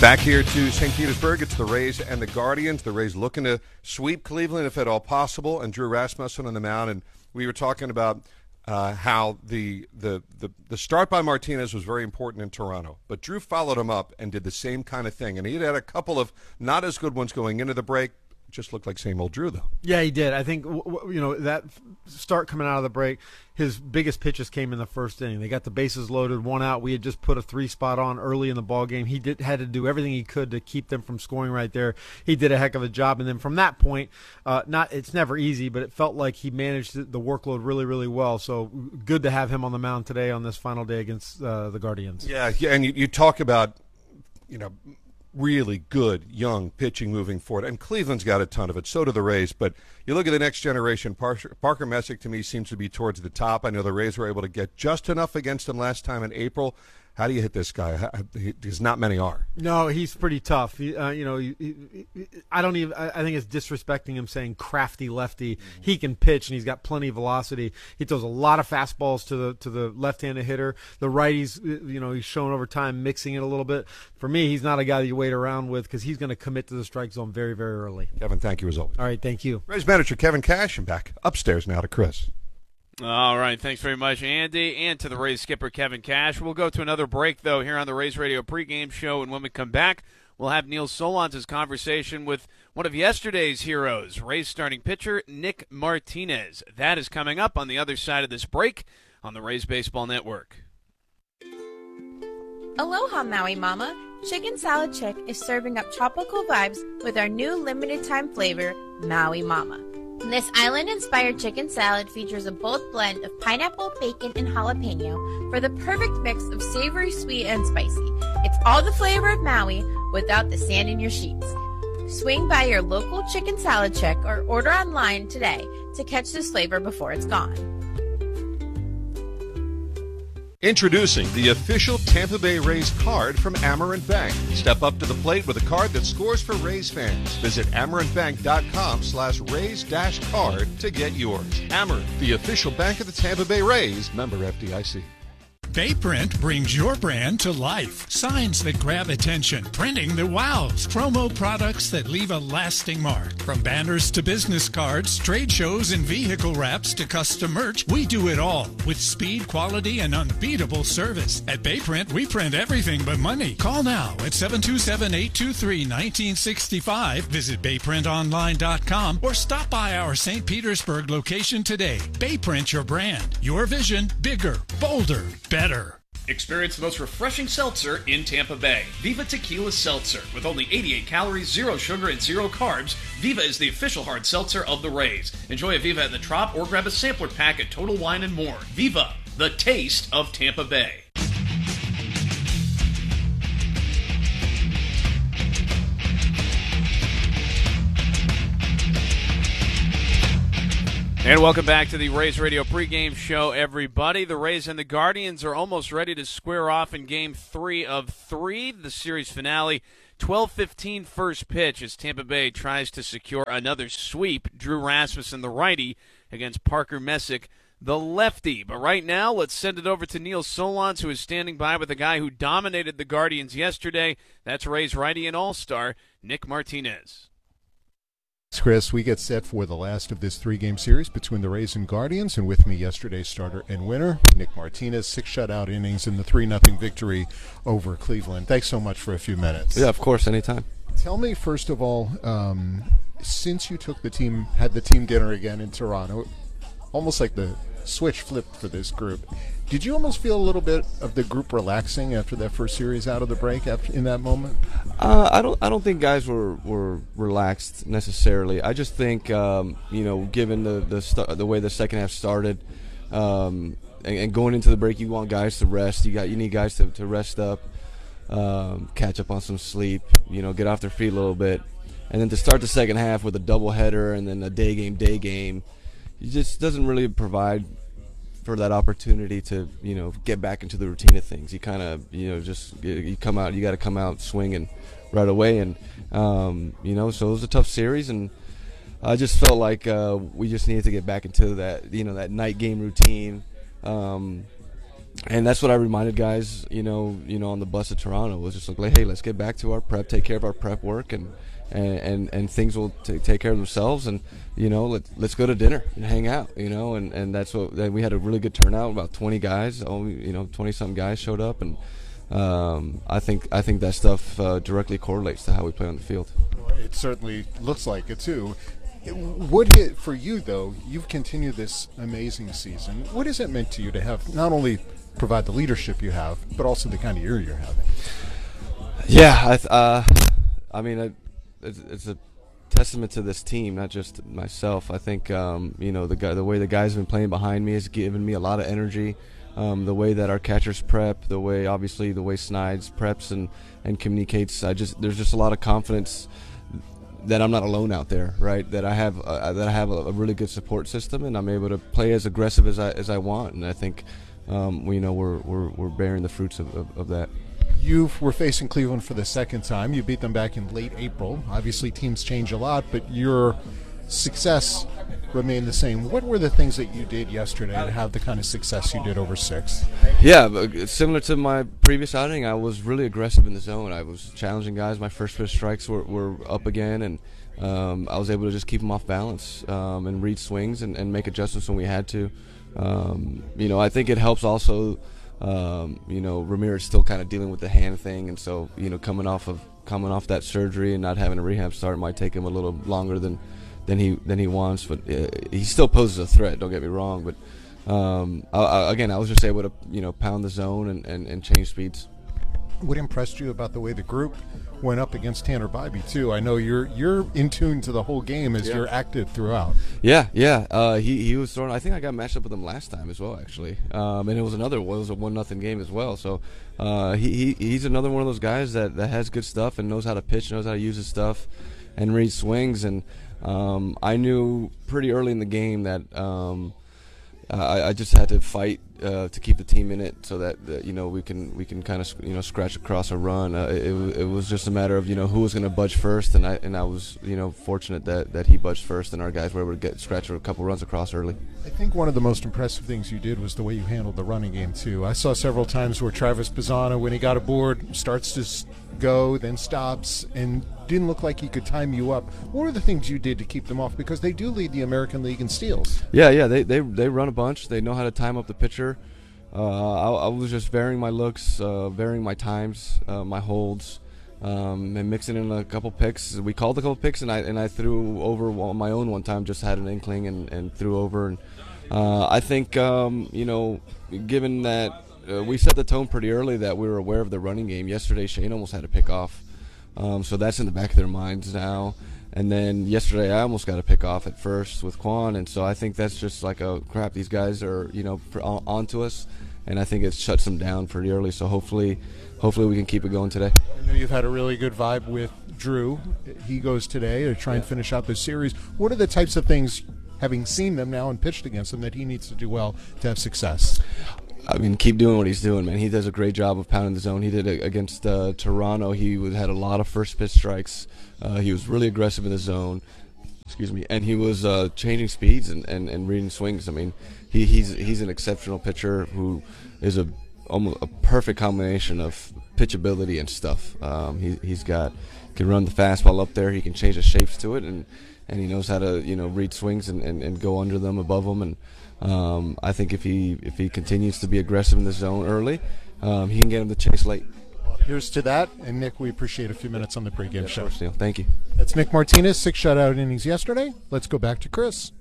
Back here to St. Petersburg, it's the Rays and the Guardians. The Rays looking to sweep Cleveland if at all possible, and Drew Rasmussen on the mound. And we were talking about how the start by Martinez was very important in Toronto. But Drew followed him up and did the same kind of thing. And he had a couple of not as good ones going into the break. Just looked like same old Drew, though. Yeah, he did. I think, that start coming out of the break, his biggest pitches came in the first inning. They got the bases loaded, one out. We had just put a 3-spot on early in the ball game. He had to do everything he could to keep them from scoring right there. He did a heck of a job. And then from that point, it's never easy, but it felt like he managed the workload really, really well. So good to have him on the mound today on this final day against the Guardians. Yeah, and you talk about, really good young pitching moving forward. And Cleveland's got a ton of it. So do the Rays. But you look at the next generation, Parker Messick to me seems to be towards the top. I know the Rays were able to get just enough against him last time in April. How do you hit this guy? Because not many are. No, he's pretty tough. I think it's disrespecting him saying crafty lefty. Mm-hmm. He can pitch and he's got plenty of velocity. He throws a lot of fastballs to the left-handed hitter. The righties, he's shown over time mixing it a little bit. For me, he's not a guy that you wait around with because he's going to commit to the strike zone very, very early. Kevin, thank you as always. All right, thank you. Rays manager Kevin Cash, and back upstairs now to Chris. All right, thanks very much, Andy, and to the Rays skipper, Kevin Cash. We'll go to another break, though, here on the Rays Radio pregame show, and when we come back, we'll have Neil Solondz' conversation with one of yesterday's heroes, Rays starting pitcher Nick Martinez. That is coming up on the other side of this break on the Rays Baseball Network. Aloha, Maui Mama. Chicken Salad Chick is serving up tropical vibes with our new limited-time flavor, Maui Mama. This island-inspired chicken salad features a bold blend of pineapple, bacon, and jalapeno for the perfect mix of savory, sweet, and spicy. It's all the flavor of Maui without the sand in your sheets. Swing by your local Chicken Salad Chick or order online today to catch this flavor before it's gone. Introducing the official Tampa Bay Rays card from Amerant Bank. Step up to the plate with a card that scores for Rays fans. Visit amerantbank.com/Rays-card to get yours. Amerant, the official bank of the Tampa Bay Rays, member FDIC. Bayprint brings your brand to life. Signs that grab attention, printing that wows, promo products that leave a lasting mark. From banners to business cards, trade shows and vehicle wraps to custom merch, we do it all with speed, quality, and unbeatable service. At Bayprint, we print everything but money. Call now at 727-823-1965. Visit bayprintonline.com or stop by our St. Petersburg location today. Bayprint your brand. Your vision, bigger, bolder, better. Experience the most refreshing seltzer in Tampa Bay. Viva Tequila Seltzer. With only 88 calories, 0 sugar, and 0 carbs, Viva is the official hard seltzer of the Rays. Enjoy a Viva at the Trop or grab a sampler pack at Total Wine & More. Viva, the taste of Tampa Bay. And welcome back to the Rays Radio pregame show, everybody. The Rays and the Guardians are almost ready to square off in Game 3 of 3, the series finale. 12:15 first pitch as Tampa Bay tries to secure another sweep. Drew Rasmussen, the righty, against Parker Messick, the lefty. But right now, let's send it over to Neil Solondz, who is standing by with the guy who dominated the Guardians yesterday. That's Rays righty and all-star, Nick Martinez. Chris, we get set for the last of this 3-game series between the Rays and Guardians, and with me yesterday's starter and winner, Nick Martinez, 6 shutout innings in the 3-0 victory over Cleveland. Thanks so much for a few minutes. Yeah, of course, anytime. Tell me, first of all, since you had the team dinner again in Toronto, almost like the switch flipped for this group. Did you almost feel a little bit of the group relaxing after that first series out of the break in that moment? I don't think guys were relaxed necessarily. I just think given the way the second half started, and going into the break, you want guys to rest. You need guys to rest up, catch up on some sleep. Get off their feet a little bit, and then to start the second half with a doubleheader and then a day game, it just doesn't really provide for that opportunity to get back into the routine of things. You kind of you got to come out swinging right away, and so it was a tough series, and I just felt like we just needed to get back into that that night game routine, And that's what I reminded guys, on the bus to Toronto, was just like, hey, let's get back to our prep, take care of our prep work, and things will take care of themselves. And let's go to dinner and hang out. And that's what we had a really good turnout. About 20 guys, 20-something guys showed up, and I think that stuff directly correlates to how we play on the field. It certainly looks like it too. For you though, you've continued this amazing season. What has it meant to you to have not only provide the leadership you have, but also the kind of year you're having? Yeah, it's a testament to this team, not just myself. I think the way the guys have been playing behind me has given me a lot of energy. The way that our catchers prep, the way Snides preps and communicates, there's just a lot of confidence that I'm not alone out there, right? That I have a really good support system, and I'm able to play as aggressive as I want. And I think we're bearing the fruits of that. You were facing Cleveland for the second time. You beat them back in late April. Obviously, teams change a lot, but your success remained the same. What were the things that you did yesterday to have the kind of success you did over 6? Yeah, similar to my previous outing, I was really aggressive in the zone. I was challenging guys. My first pitch strikes were up again, and I was able to just keep them off balance and read swings and make adjustments when we had to. I think it helps also. Ramirez still kind of dealing with the hand thing, and so coming off that surgery and not having a rehab start might take him a little longer than he wants, but he still poses a threat. Don't get me wrong, but I was just able to pound the zone and change speeds. What impressed you about the way the group went up against Tanner Bibee too? I know you're in tune to the whole game as you're active throughout. Yeah. He was throwing. I think I got matched up with him last time as well, actually. And it was a 1-0 game as well. So he's another one of those guys that has good stuff and knows how to pitch, knows how to use his stuff, and read swings. And I knew pretty early in the game that I just had to fight to keep the team in it, so that we can kind of scratch across a run. It was just a matter of who was going to budge first, and I was fortunate that he budged first, and our guys were able to scratch a couple runs across early. I think one of the most impressive things you did was the way you handled the running game too. I saw several times where Travis Bazzana, when he got aboard, starts to go, then stops, and didn't look like he could time you up. What were the things you did to keep them off? Because they do lead the American League in steals. Yeah, they run a bunch. They know how to time up the pitcher. I was just varying my looks, varying my times, my holds, and mixing in a couple picks. We called a couple picks, and I threw over on my own one time. Just had an inkling and threw over. And I think given that we set the tone pretty early that we were aware of the running game. Yesterday, Shane almost had to pick off, so that's in the back of their minds now. And then yesterday, I almost got a pick off at first with Quan, and so I think that's just like crap. These guys are onto us, and I think it shuts them down pretty early. So hopefully we can keep it going today. I know you've had a really good vibe with Drew. He goes today to try and finish out this series. What are the types of things, having seen them now and pitched against them, that he needs to do well to have success? I mean, keep doing what he's doing, man. He does a great job of pounding the zone. He did it against Toronto. He had a lot of first pitch strikes. He was really aggressive in the zone. Excuse me, and he was changing speeds and reading swings. I mean, he's an exceptional pitcher who is almost a perfect combination of pitchability and stuff. He's can run the fastball up there. He can change the shapes to it, and he knows how to read swings and go under them, above them. And I think if he continues to be aggressive in the zone early, he can get him to chase late. Here's to that. And, Nick, we appreciate a few minutes on the pregame show. Thank you. That's Nick Martinez, 6 shutout innings yesterday. Let's go back to Chris.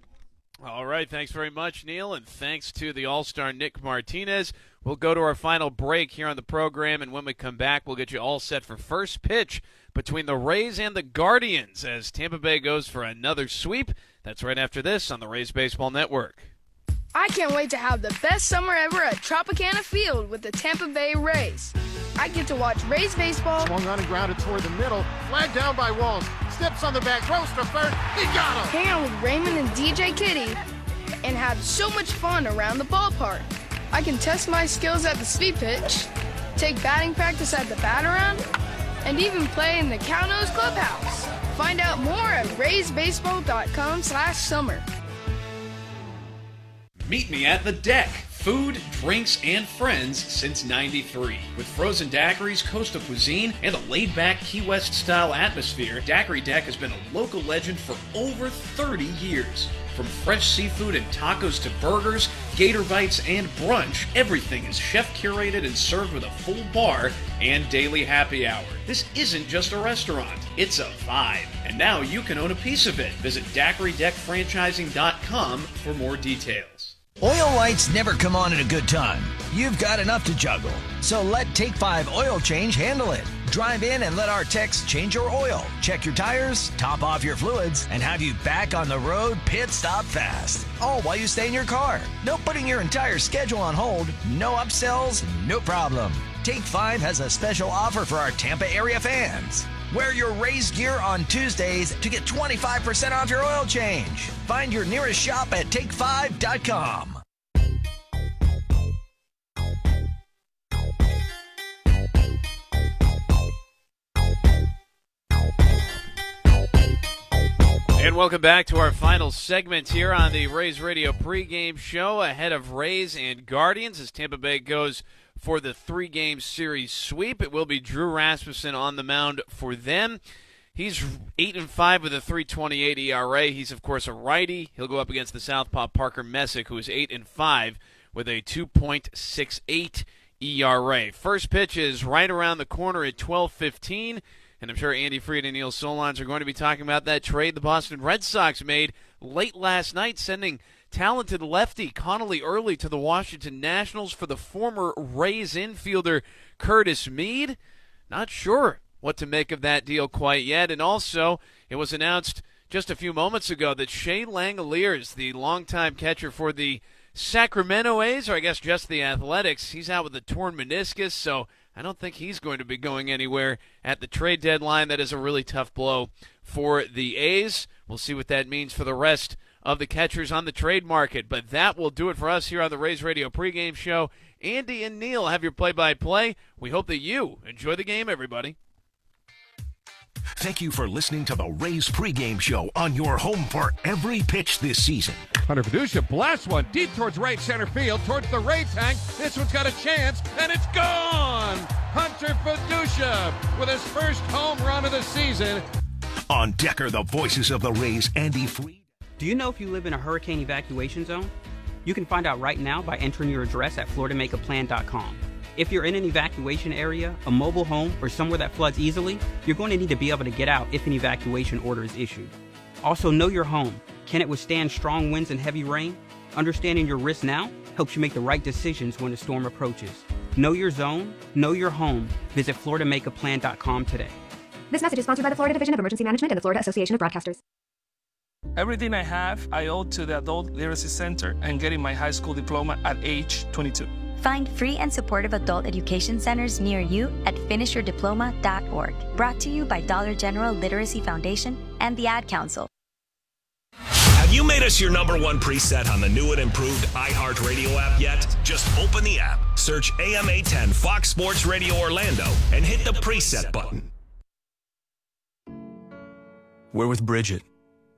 All right, thanks very much, Neil, and thanks to the All-Star Nick Martinez. We'll go to our final break here on the program, and when we come back, we'll get you all set for first pitch between the Rays and the Guardians as Tampa Bay goes for another sweep. That's right after this on the Rays Baseball Network. I can't wait to have the best summer ever at Tropicana Field with the Tampa Bay Rays. I get to watch Rays baseball. Swung on and grounded toward the middle. Flag down by Walls. Steps on the back. Throws to first. He got him. Hang out with Raymond and DJ Kitty and have so much fun around the ballpark. I can test my skills at the sweep pitch, take batting practice at the bat-around, and even play in the Cow-Nose Clubhouse. Find out more at raysbaseball.com/summer. Meet me at the deck. Food, drinks, and friends since '93. With frozen daiquiris, coastal cuisine, and a laid-back Key West-style atmosphere, Daiquiri Deck has been a local legend for over 30 years. From fresh seafood and tacos to burgers, gator bites, and brunch, everything is chef-curated and served with a full bar and daily happy hour. This isn't just a restaurant, it's a vibe. And now you can own a piece of it. Visit DaiquiriDeckFranchising.com for more details. Oil lights never come on at a good time. You've got enough to juggle. So let Take 5 Oil Change handle it. Drive in and let our techs change your oil, check your tires, top off your fluids, and have you back on the road pit stop fast. All while you stay in your car. No putting your entire schedule on hold, no upsells, no problem. Take 5 has a special offer for our Tampa area fans. Wear your Rays gear on Tuesdays to get 25% off your oil change. Find your nearest shop at take5.com. And welcome back to our final segment here on the Rays Radio pregame show ahead of Rays and Guardians as Tampa Bay goes for the 3-game series sweep. It will be Drew Rasmussen on the mound for them. He's 8-5 with a 3.28 ERA. He's, of course, a righty. He'll go up against the southpaw Parker Messick, who is 8-5 with a 2.68 ERA. First pitch is right around the corner at 12:15. And I'm sure Andy Fried and Neil Solondz are going to be talking about that trade the Boston Red Sox made late last night, sending talented lefty Connolly Early to the Washington Nationals for the former Rays infielder Curtis Mead. Not sure what to make of that deal quite yet. And also, it was announced just a few moments ago that Shea Langeliers, the longtime catcher for the Sacramento A's, or I guess just the Athletics, he's out with a torn meniscus, so I don't think he's going to be going anywhere at the trade deadline. That is a really tough blow for the A's. We'll see what that means for the rest of the catchers on the trade market. But that will do it for us here on the Rays Radio pregame show. Andy and Neil have your play-by-play. We hope that you enjoy the game, everybody. Thank you for listening to the Rays pregame show on your home for every pitch this season. Hunter Fiducia blasts one deep towards right center field, towards the Ray tank. This one's got a chance, and it's gone! Hunter Fiducia with his first home run of the season. On deck are the voices of the Rays, Andy Fried. Do you know if you live in a hurricane evacuation zone? You can find out right now by entering your address at FloridaMakeAPlan.com. If you're in an evacuation area, a mobile home, or somewhere that floods easily, you're going to need to be able to get out if an evacuation order is issued. Also, know your home. Can it withstand strong winds and heavy rain? Understanding your risk now helps you make the right decisions when the storm approaches. Know your zone, know your home. Visit FloridaMakeAPlan.com today. This message is sponsored by the Florida Division of Emergency Management and the Florida Association of Broadcasters. Everything I have, I owe to the Adult Literacy Center and getting my high school diploma at age 22. Find free and supportive adult education centers near you at finishyourdiploma.org. Brought to you by Dollar General Literacy Foundation and the Ad Council. Have you made us your #1 preset on the new and improved iHeartRadio app yet? Just open the app, search AM 810 Fox Sports Radio Orlando, and hit the preset button. We're with Bridget,